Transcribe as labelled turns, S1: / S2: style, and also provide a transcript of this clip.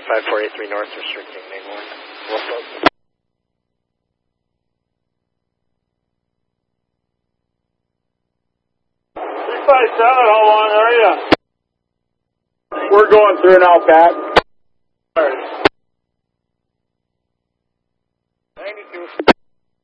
S1: 5483 North, restricting main 1. Wolf.
S2: 357, how long are you?
S3: We're going through now, Pat.
S2: Alright.